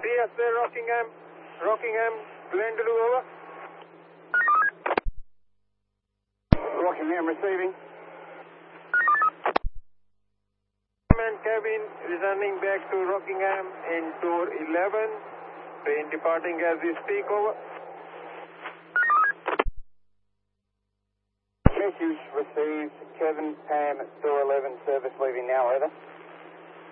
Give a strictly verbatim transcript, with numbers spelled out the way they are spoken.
T S A Rockingham, Rockingham, Glendalough, over. Rockingham receiving. And cabin returning back to Rockingham in door eleven. Train departing as we speak, over. Message received. Kevin, Pam, door eleven, service leaving now, over.